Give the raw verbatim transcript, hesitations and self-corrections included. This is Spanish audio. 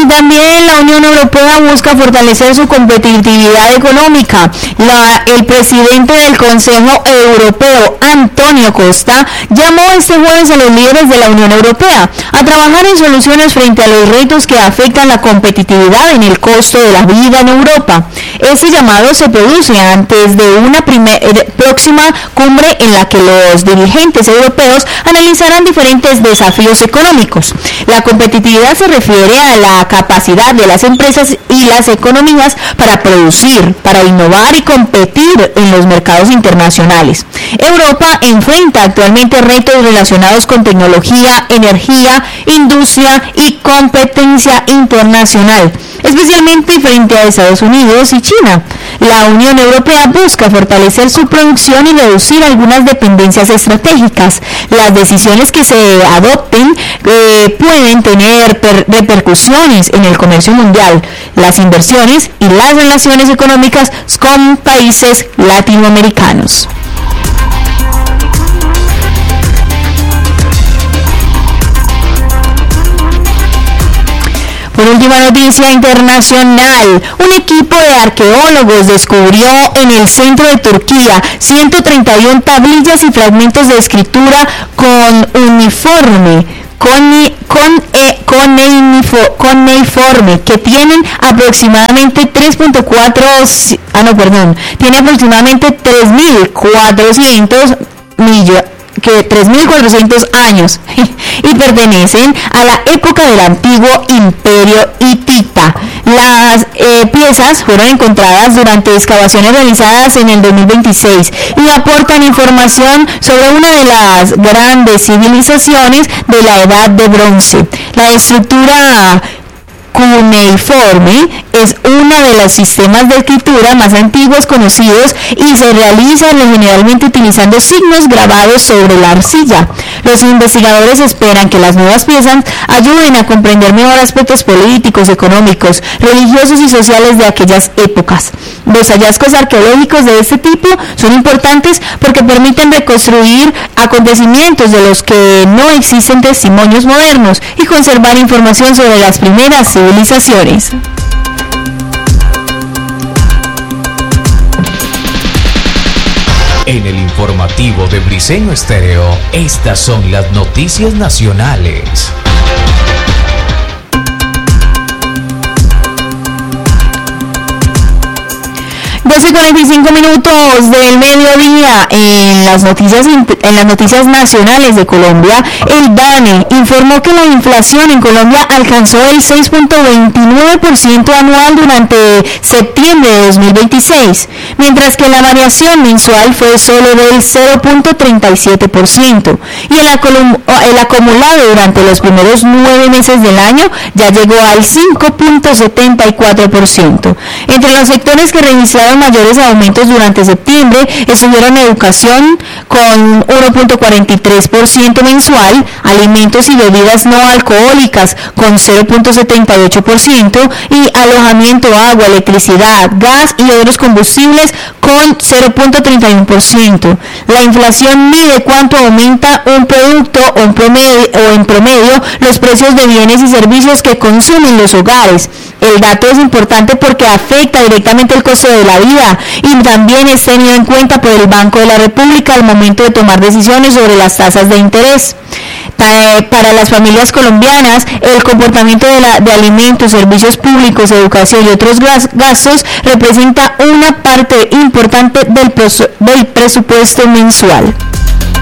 Y también la Unión Europea busca fortalecer su competitividad económica. La, el presidente del Consejo Europeo, Antonio Costa, llamó este jueves a los líderes de la Unión Europea a trabajar en soluciones frente a los retos que afectan la competitividad en el costo de la vida en Europa. Ese llamado se produce antes de una primer, próxima cumbre en la que los dirigentes europeos analizarán diferentes desafíos económicos. La competitividad se refiere a la capacidad de las empresas y las economías para producir, para innovar y competir en los mercados internacionales. Europa enfrenta actualmente retos relacionados con tecnología, energía, industria y competencia internacional, especialmente frente a Estados Unidos y China. La Unión Europea busca fortalecer su producción y reducir algunas dependencias estratégicas. Las decisiones que se adopten eh, pueden tener per- repercusiones en el comercio mundial, las inversiones y las relaciones económicas con países latinoamericanos. Por última noticia internacional, un equipo de arqueólogos descubrió en el centro de Turquía ciento treinta y una tablillas y fragmentos de escritura con uniforme, con, con, eh, cuneiforme, que tienen aproximadamente tres punto cuatro, ah no, perdón, tiene aproximadamente tres mil cuatrocientos millones. que tres mil cuatrocientos años y pertenecen a la época del antiguo imperio hitita. Las eh, piezas fueron encontradas durante excavaciones realizadas en el dos mil veintiséis y aportan información sobre una de las grandes civilizaciones de la Edad de Bronce. La estructura cuneiforme es uno de los sistemas de escritura más antiguos conocidos y se realiza generalmente utilizando signos grabados sobre la arcilla. Los investigadores esperan que las nuevas piezas ayuden a comprender mejor aspectos políticos, económicos, religiosos y sociales de aquellas épocas. Los hallazgos arqueológicos de este tipo son importantes porque permiten reconstruir acontecimientos de los que no existen testimonios modernos y conservar información sobre las primeras civilizaciones. En el informativo de Briseño Estéreo, estas son las noticias nacionales. doce cuarenta y cinco minutos del mediodía. En las noticias en las noticias nacionales de Colombia, el DANE informó que la inflación en Colombia alcanzó el seis punto veintinueve por ciento anual durante septiembre de dos mil veintiséis, mientras que la variación mensual fue solo del cero punto treinta y siete por ciento y el, acolum, el acumulado durante los primeros nueve meses del año ya llegó al cinco punto setenta y cuatro por ciento. Entre los sectores que registraron mayores aumentos durante septiembre estuvieron educación con uno punto cuarenta y tres por ciento mensual, alimentos y bebidas no alcohólicas con cero punto setenta y ocho por ciento y alojamiento, agua, electricidad, gas y otros combustibles con cero punto treinta y uno por ciento. La inflación mide cuánto aumenta un producto o, un promedio, o en promedio los precios de bienes y servicios que consumen los hogares. El dato es importante porque afecta directamente el costo de la vida y también es tenido en cuenta por el Banco de la República al momento de tomar decisiones sobre las tasas de interés. Para las familias colombianas, el comportamiento de, la, de alimentos, servicios públicos, educación y otros gastos representa una parte importante del, del presupuesto mensual.